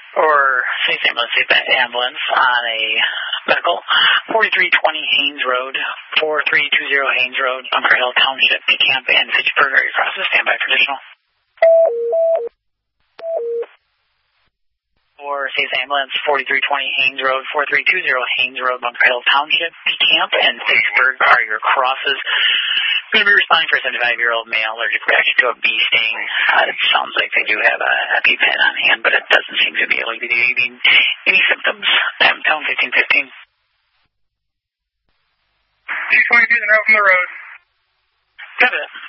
Or say ambulance on a medical, 4320 Haynes Road, 4320 Haynes Road, Bunker Hill Township, Camp, and Fitchburg. Are you across the standby for additional? Or say ambulance, 4320 Haynes Road, 4320 Haynes Road, Bunker Hill Township, Camp, and Fitchburg are your crosses. Going to be responding for a 75-year-old male allergic reaction to a bee sting. It sounds like they do have a EpiPen on hand, but it doesn't seem to be alleviating any symptoms. I'm telling 1515. 622 is now from the road. Got it.